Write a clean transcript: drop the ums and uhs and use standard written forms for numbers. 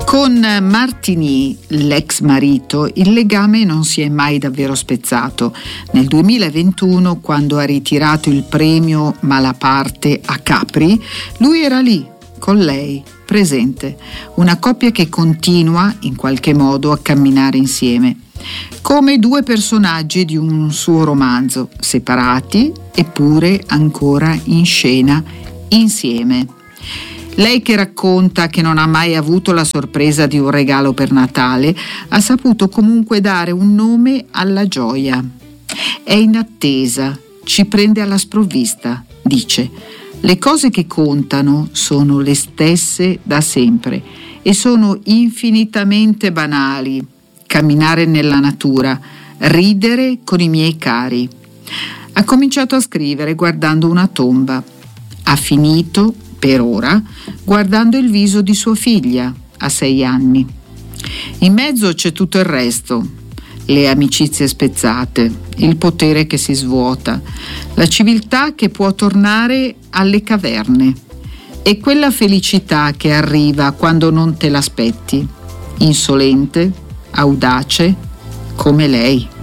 Con Martini, l'ex marito, il legame non si è mai davvero spezzato. Nel 2021, quando ha ritirato il premio Malaparte a Capri, lui era lì, con lei, presente. Una coppia che continua, in qualche modo, a camminare insieme. Come due personaggi di un suo romanzo, separati, eppure ancora in scena, insieme. Lei che racconta che non ha mai avuto la sorpresa di un regalo per Natale, ha saputo comunque dare un nome alla gioia. È in attesa, ci prende alla sprovvista, dice. Le cose che contano sono le stesse da sempre e sono infinitamente banali. Camminare nella natura, ridere con i miei cari. Ha cominciato a scrivere guardando una tomba. Ha finito, per ora, guardando il viso di sua figlia, a 6 anni. In mezzo c'è tutto il resto, le amicizie spezzate, il potere che si svuota, la civiltà che può tornare alle caverne e quella felicità che arriva quando non te l'aspetti, insolente, audace, come lei.